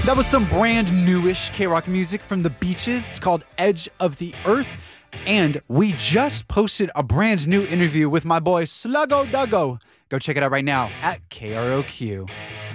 That was some brand newish K-Rock music from the Beaches. It's called Edge of the Earth. And we just posted a brand new interview with my boy Sluggo Duggo. Go check it out right now at KROQ.